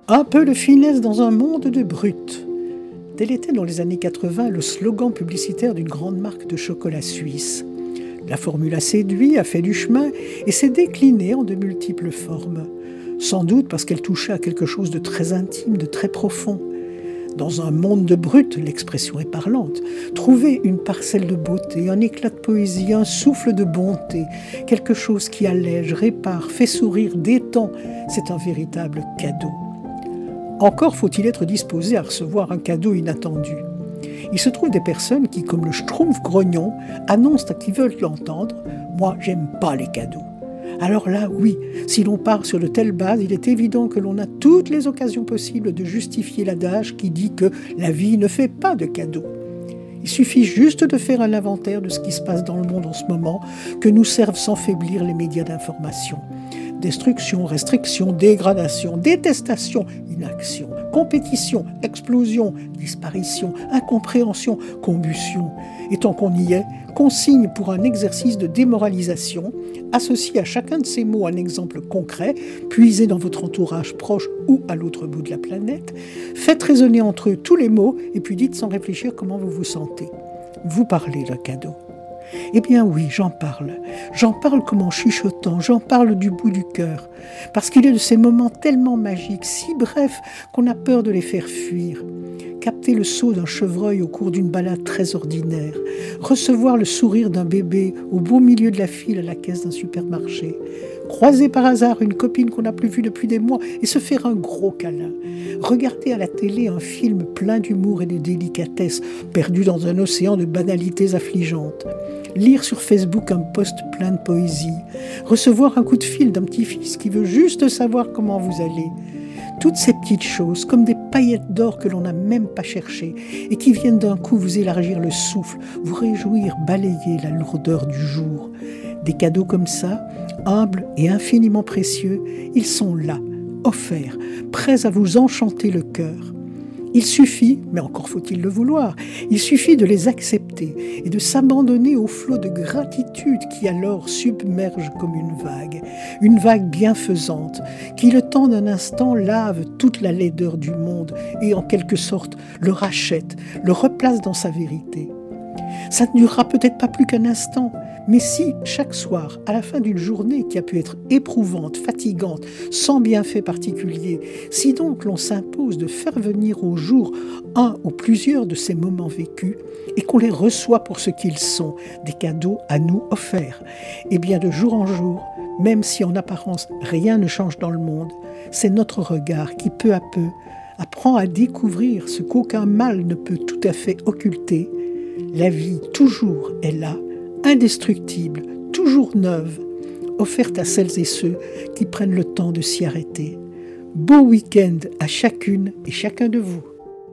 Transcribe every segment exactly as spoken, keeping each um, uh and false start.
Un peu de finesse dans un monde de brutes. Tel était dans les années quatre-vingts le slogan publicitaire d'une grande marque de chocolat suisse. La formule a séduit, a fait du chemin et s'est déclinée en de multiples formes. Sans doute parce qu'elle touchait à quelque chose de très intime, de très profond. Dans un monde de brutes, l'expression est parlante. Trouver une parcelle de beauté, un éclat de poésie, un souffle de bonté, quelque chose qui allège, répare, fait sourire, détend, c'est un véritable cadeau. Encore faut-il être disposé à recevoir un cadeau inattendu. Il se trouve des personnes qui, comme le schtroumpf grognon, annoncent à qui veulent l'entendre « Moi, j'aime pas les cadeaux ». Alors là, oui, si l'on part sur de telles bases, il est évident que l'on a toutes les occasions possibles de justifier l'adage qui dit que la vie ne fait pas de cadeaux. Il suffit juste de faire un inventaire de ce qui se passe dans le monde en ce moment, que nous servent sans faiblir les médias d'information. Destruction, restriction, dégradation, détestation, inaction, compétition, explosion, disparition, incompréhension, combustion. Et tant qu'on y est, consigne pour un exercice de démoralisation, associez à chacun de ces mots un exemple concret, puisé dans votre entourage proche ou à l'autre bout de la planète, faites résonner entre eux tous les mots et puis dites sans réfléchir comment vous vous sentez. Vous parlez d'un cadeau. Eh bien oui, j'en parle. J'en parle comme en chuchotant, j'en parle du bout du cœur. Parce qu'il est de ces moments tellement magiques, si brefs, qu'on a peur de les faire fuir. Capter le saut d'un chevreuil au cours d'une balade très ordinaire. Recevoir le sourire d'un bébé au beau milieu de la file à la caisse d'un supermarché. Croiser par hasard une copine qu'on n'a plus vue depuis des mois et se faire un gros câlin. Regarder à la télé un film plein d'humour et de délicatesse, perdu dans un océan de banalités affligeantes. Lire sur Facebook un post plein de poésie. Recevoir un coup de fil d'un petit-fils qui veut juste savoir comment vous allez. Toutes ces petites choses, comme des paillettes d'or que l'on n'a même pas cherchées et qui viennent d'un coup vous élargir le souffle, vous réjouir, balayer la lourdeur du jour. Des cadeaux comme ça, humbles et infiniment précieux, ils sont là, offerts, prêts à vous enchanter le cœur. Il suffit, mais encore faut-il le vouloir, il suffit de les accepter et de s'abandonner au flot de gratitude qui alors submerge comme une vague, une vague bienfaisante qui, le temps d'un instant, lave toute la laideur du monde et en quelque sorte le rachète, le replace dans sa vérité. Ça ne durera peut-être pas plus qu'un instant, mais si, chaque soir, à la fin d'une journée qui a pu être éprouvante, fatigante, sans bienfait particulier, si donc l'on s'impose de faire venir au jour un ou plusieurs de ces moments vécus et qu'on les reçoit pour ce qu'ils sont, des cadeaux à nous offerts, et bien de jour en jour, même si en apparence rien ne change dans le monde, c'est notre regard qui, peu à peu, apprend à découvrir ce qu'aucun mal ne peut tout à fait occulter. La vie toujours est là, indestructible, toujours neuve, offerte à celles et ceux qui prennent le temps de s'y arrêter. Beau week-end à chacune et chacun de vous.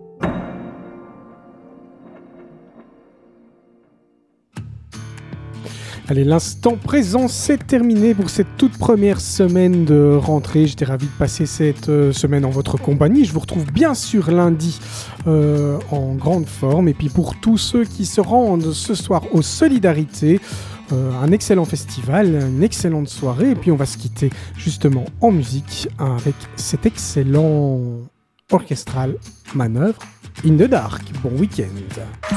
Allez, l'instant présent, c'est terminé pour cette toute première semaine de rentrée. J'étais ravi de passer cette euh, semaine en votre compagnie. Je vous retrouve bien sûr lundi euh, en grande forme. Et puis pour tous ceux qui se rendent ce soir aux Solidarités, euh, un excellent festival, une excellente soirée. Et puis on va se quitter justement en musique avec cet excellent orchestral Manœuvre in the Dark. Bon week-end.